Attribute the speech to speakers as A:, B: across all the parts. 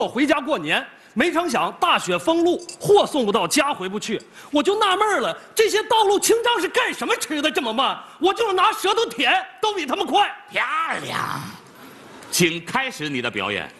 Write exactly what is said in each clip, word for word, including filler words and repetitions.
A: 我回家过年，没成想大雪封路，货送不到家回不去，我就纳闷了，这些道路清障是干什么吃的这么慢？我就是拿舌头舔都比他们快。
B: 漂亮，请开始你的表演。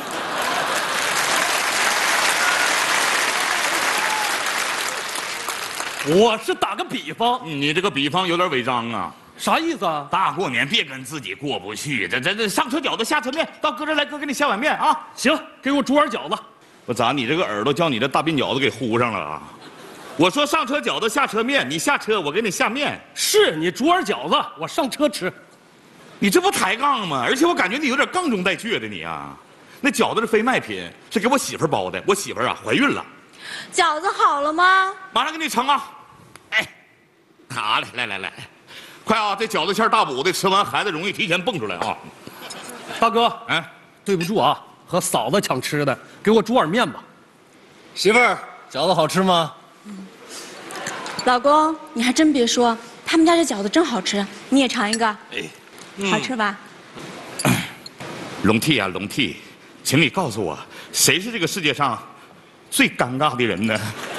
A: 我是打个比方，
B: 你这个比方有点违章啊。
A: 啥意思啊？
B: 大过年别跟自己过不去，这这这上车饺子下车面，到哥这来，哥给你下碗面啊。
A: 行，给我煮碗饺子。
B: 我咋你这个耳朵叫你这大鬓饺子给糊上了啊？我说上车饺子下车面，你下车我给你下面。
A: 是你煮碗饺子，我上车吃。
B: 你这不抬杠吗？而且我感觉你有点杠中带倔的你啊。那饺子是非卖品，是给我媳妇包的，我媳妇啊怀孕了。
C: 饺子好了吗？
B: 马上给你盛啊。哎，好嘞，来来来。快啊！这饺子馅大补的，吃完孩子容易提前蹦出来啊！
A: 大哥，
B: 哎，
A: 对不住啊，和嫂子抢吃的，给我煮碗面吧。
D: 媳妇儿，饺子好吃吗？
C: 老公，你还真别说，他们家这饺子真好吃，你也尝一个。
B: 哎，
C: 嗯、好吃吧？
B: 龙娣啊，龙娣，请你告诉我，谁是这个世界上最尴尬的人呢？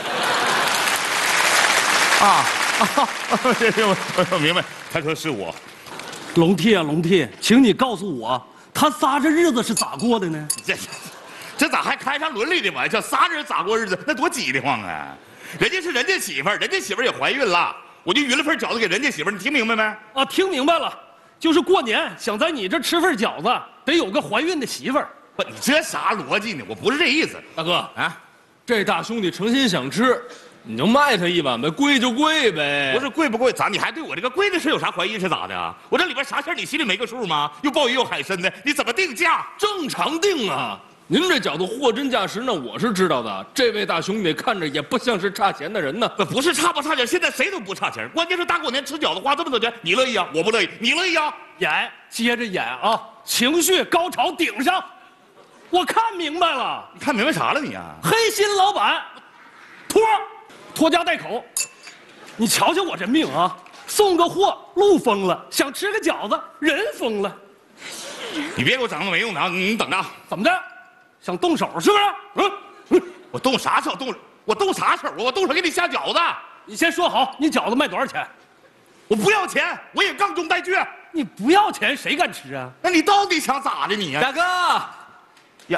B: 啊！啊，这这我我明白，他说是我。
A: 龙娣啊，龙娣，请你告诉我，他仨这日子是咋过的呢？
B: 这这咋还开上伦理的玩笑？仨人咋过日子？那多挤得慌啊！人家是人家媳妇儿，人家媳妇儿也怀孕了，我就匀了份饺子给人家媳妇儿，你听明白没？
A: 啊，听明白了，就是过年想在你这吃份饺子，得有个怀孕的媳妇儿。
B: 不，你这啥逻辑呢？我不是这意思，
D: 大哥
B: 啊，
D: 这大兄弟诚心想吃。你就卖他一碗呗，贵就贵呗。
B: 不是贵不贵，咋你还对我这个贵的事有啥怀疑是咋的啊？我这里边啥馅你心里没个数吗？又鲍鱼又海参的，你怎么定价？
D: 正常定啊！您这饺子货真价实，那我是知道的。这位大兄弟看着也不像是差钱的人呢。
B: 不是差不差钱，现在谁都不差钱，关键是大过年吃饺子花这么多钱，你乐意啊？我不乐意，你乐意啊？
A: 演，接着演啊！情绪高潮顶上，我看明白了。
B: 你看明白啥了你啊？
A: 黑心老板，托。拖家带口，你瞧瞧我这命啊！送个货路封了，想吃个饺子人封了。
B: 你别给我整那没用的啊！你等着，
A: 怎么的？想动手是不是？嗯
B: 嗯，我动啥手？动我动啥手？我动手给你下饺子。
A: 你先说好，你饺子卖多少钱？
B: 我不要钱，我也杠中带倔。
A: 你不要钱谁敢吃啊？
B: 那你到底想咋的你呀？
D: 大哥，
B: 呀，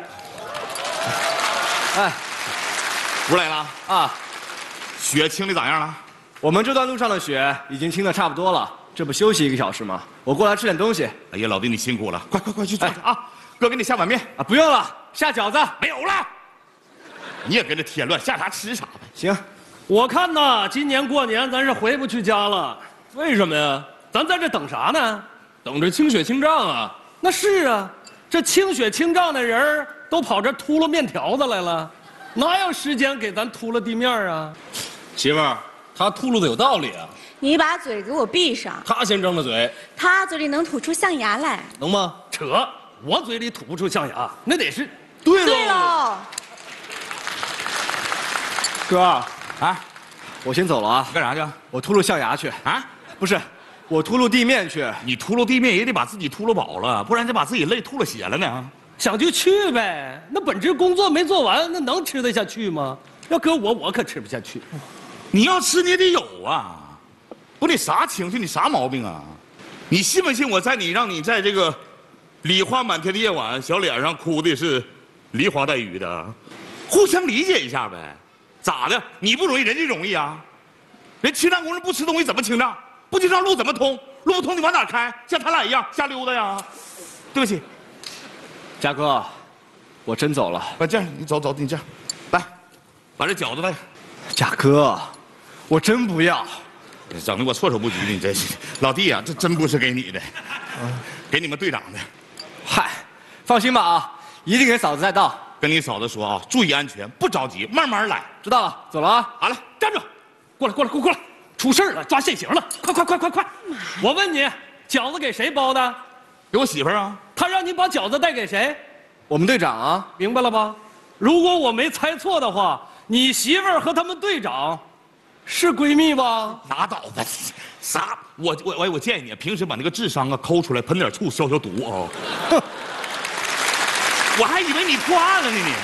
D: 哎，
B: 不来了
D: 啊。
B: 雪清的咋样了？
D: 我们这段路上的雪已经清的差不多了，这不休息一个小时吗？我过来吃点东西。
B: 哎呀，老弟你辛苦了，快快快去坐着啊！哥给你下碗面
D: 啊，不用了，下饺子
B: 没有了。你也跟着添乱，下啥吃啥呗。
D: 行，
A: 我看呐，今年过年咱是回不去家了。
D: 为什么呀？
A: 咱在这等啥呢？
D: 等着清雪清障啊。
A: 那是啊，这清雪清障的人都跑这秃噜面条子来了，哪有时间给咱秃噜地面啊？
D: 媳妇儿，他秃噜的有道理啊。
C: 你把嘴给我闭上。
D: 他先张着嘴，
C: 他嘴里能吐出象牙来，
D: 能吗？
A: 扯，我嘴里吐不出象牙，那得是。
D: 对
C: 对喽。
D: 哥
B: 啊，
D: 我先走了啊。
B: 干啥去？
D: 我秃噜象牙去
B: 啊？
D: 不是，我秃噜地面去。
B: 你秃噜地面也得把自己秃噜饱了，不然就把自己累吐了血了呢。
A: 想就去呗，那本职工作没做完，那能吃得下去吗？要搁我，我可吃不下去。
B: 你要吃你也得有啊，不你啥情绪，你啥毛病啊？你信不信我在你让你在这个梨花满天的夜晚，小脸上哭的是梨花带雨的，互相理解一下呗。咋的？你不容易，人家容易啊。人清障工人不吃东西怎么清障？不清障路怎么通？路不通你往哪开？像他俩一样瞎溜达呀？对不起，
D: 嘉哥，我真走了。
B: 那这样你走走，你这样，来，把这饺子带。
D: 嘉哥，我真不要。
B: 整的我措手不及呢，你这是老弟啊，这真不是给你的，给你们队长的。
D: 嗨，放心吧啊，一定给嫂子带到。
B: 跟你嫂子说啊，注意安全，不着急，慢慢来。
D: 知道了，走了啊。
B: 好了，
A: 站住！过来，过来，过过来！出事了，抓现行了！快快快快快！我问你，饺子给谁包的？
B: 给我媳妇儿啊。
A: 他让你把饺子带给谁？
D: 我们队长啊，
A: 明白了吧？如果我没猜错的话，你媳妇儿和他们队长是闺蜜吧？
B: 拉倒吧，啥？我我我我建议你，平时把那个智商啊抠出来，喷点醋消消毒啊。 我还以为你破案了呢你。